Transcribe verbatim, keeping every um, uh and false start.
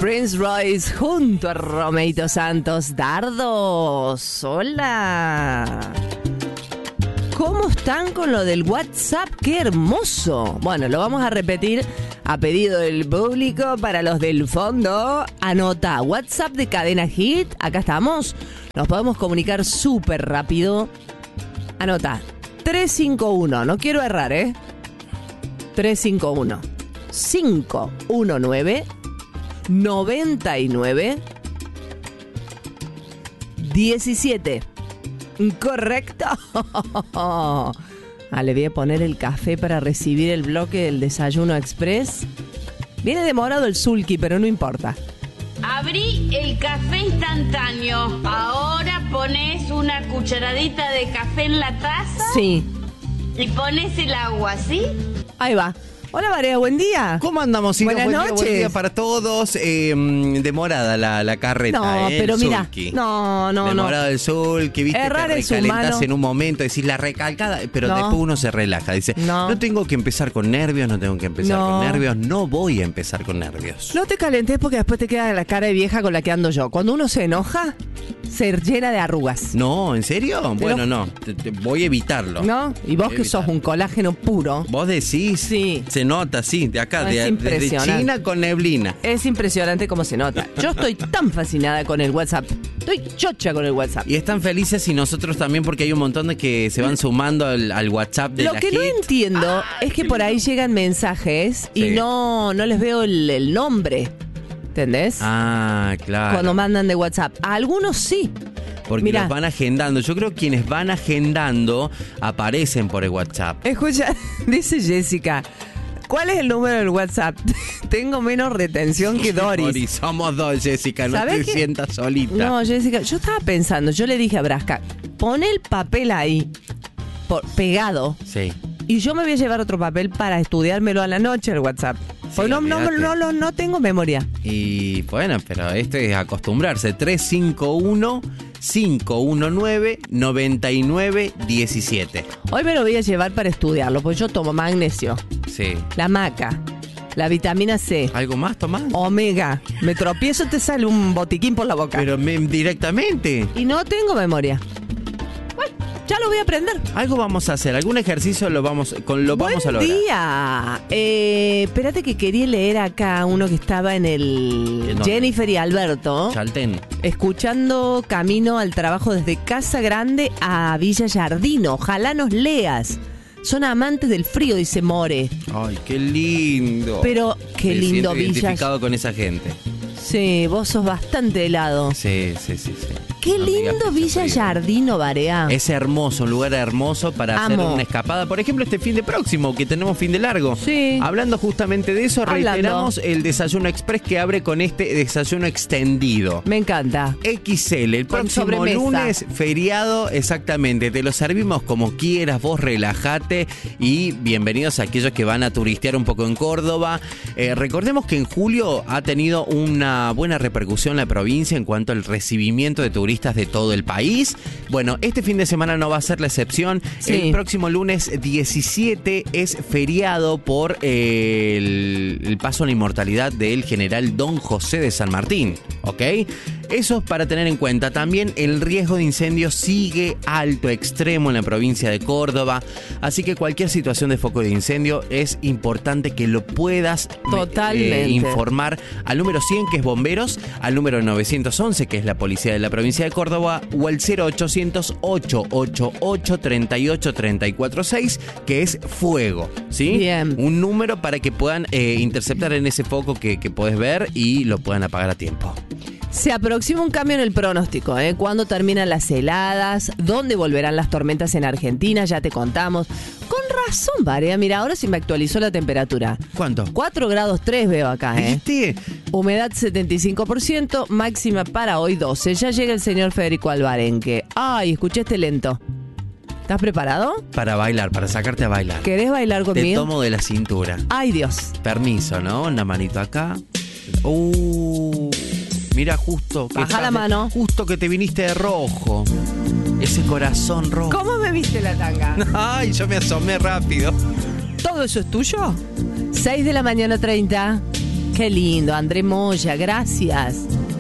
Prince Royce junto a Romeito Santos. Dardos, hola. ¿Cómo están con lo del WhatsApp? ¡Qué hermoso! Bueno, lo vamos a repetir a pedido del público para los del fondo. Anota, WhatsApp de Cadena Hit. Acá estamos. Nos podemos comunicar súper rápido. Anota, tres cinco uno. No quiero errar, ¿eh? tres cinco uno. cinco uno nueve noventa y nueve diecisiete. Correcto. Ah, le voy a poner el café para recibir el bloque del desayuno express. Viene demorado el sulky, pero no importa. Abrí el café instantáneo. Ahora pones una cucharadita de café en la taza. Sí. Y pones el agua, ¿sí? Ahí va. Hola, María, buen día. ¿Cómo andamos? Sí, Buenas buen noches. Día, buen día para todos. Eh, demorada la, la carreta, No, ¿eh? pero el mira, sulky. no, no, Demorado no. el sulky, viste, Errar te es recalentás humano. en un momento, decís la recalcada, pero No. después uno se relaja. Dice, No. no. tengo que empezar con nervios, no tengo que empezar No. con nervios, no voy a empezar con nervios. No te calentes porque después te queda la cara de vieja con la que ando yo. Cuando uno se enoja, se llena de arrugas. No, ¿en serio? Pero- Bueno, no, te- te- voy a evitarlo. ¿No? Y vos Voy a que sos evitarlo. un colágeno puro. Vos decís, Sí. se nota, sí, de acá, No, de, es desde impresionante. China con neblina. Es impresionante cómo se nota. Yo estoy tan fascinada con el WhatsApp. Estoy chocha con el WhatsApp. Y están felices y nosotros también porque hay un montón de que se van sumando al, al WhatsApp de Lo la que no Hit. entiendo es que por ahí llegan mensajes y Sí. no, no les veo el, el nombre. ¿Entendés? Ah, claro. Cuando mandan de WhatsApp. A algunos sí. Porque Mirá. los van agendando. Yo creo que quienes van agendando aparecen por el WhatsApp. Escucha, dice Jessica, ¿cuál es el número del WhatsApp? Tengo menos retención que Doris. Doris, somos dos, Jessica, no ¿Sabés te qué? sientas solita. No, Jessica, yo estaba pensando, yo le dije a Brasca, pon el papel ahí, por, pegado, Sí. y yo me voy a llevar otro papel para estudiármelo a la noche el WhatsApp. Porque no, no, olvídate. no, no, no tengo memoria. Y bueno, pero esto es acostumbrarse. tres cinco uno, cinco uno nueve, nueve nueve uno siete. Hoy me lo voy a llevar para estudiarlo, porque yo tomo magnesio, Sí. la maca, la vitamina C, ¿Algo más, Tomás? omega. Me tropiezo, te sale un botiquín por la boca. Pero me- directamente. Y no tengo memoria. Bueno, ya lo voy a aprender. Algo vamos a hacer, algún ejercicio lo vamos, con, lo vamos a Buen lograr. día. Eh, espérate que quería leer acá uno que estaba en el ¿En dónde? Jennifer y Alberto, Chaltén. escuchando camino al trabajo desde Casa Grande a Villa Yardino. Ojalá nos leas. Son amantes del frío, dice More. Ay, qué lindo. Pero qué Me lindo siento Villa. identificado con esa gente. Sí, vos sos bastante helado. Sí, sí, sí, sí. Qué No digas lindo que Villa se frío. Yardino, Barea. Es hermoso, un lugar hermoso para hacer Amo. una escapada. Por ejemplo, este fin de próximo, que tenemos fin de largo. Sí. Hablando justamente de eso, Hablando. reiteramos el desayuno express que abre con este desayuno extendido. Me encanta. X L, el Con próximo sobremesa. lunes, feriado, exactamente. Te lo servimos como quieras, vos relájate y bienvenidos a aquellos que van a turistear un poco en Córdoba. Eh, recordemos que en julio ha tenido una buena repercusión la provincia en cuanto al recibimiento de turistas de todo el país. Bueno, este fin de semana no va a ser la excepción. Sí. El próximo lunes diecisiete es feriado por eh, el, el paso a la inmortalidad del general Don José de San Martín, ¿ok? Eso es para tener en cuenta. También el riesgo de incendio sigue alto, extremo en la provincia de Córdoba. Así que cualquier situación de foco de incendio es importante que lo puedas eh, Totalmente. informar al número cien, que es bomberos, al número novecientos once, que es la policía de la provincia de Córdoba, o al cero ochocientos, ocho ocho ocho, tres ocho tres cuatro seis, que es fuego, ¿sí? Bien. Un número para que puedan eh, interceptar en ese foco que, que puedes ver y lo puedan apagar a tiempo. Se aproxima un cambio en el pronóstico, ¿eh? ¿Cuándo terminan las heladas? ¿Dónde volverán las tormentas en Argentina? Ya te contamos. Con razón, Varea. Mira, ahora sí me actualizó la temperatura. ¿Cuánto? cuatro grados tres veo acá, ¿eh? ¿Viste? Humedad setenta y cinco por ciento, máxima para hoy doce. Ya llega el señor Federico Alvarenque. Ay, escuché este lento. ¿Estás preparado? Para bailar, para sacarte a bailar. ¿Querés bailar Te conmigo? tomo de la cintura. Ay, Dios. Permiso, ¿no? Una manito acá. Uh, mira justo. que Baja estás la de- mano. Justo que te viniste de rojo. Ese corazón rojo. ¿Cómo me viste la tanga? Ay, yo me asomé rápido. ¿Todo eso es tuyo? seis de la mañana treinta. Qué lindo, André Moya, gracias.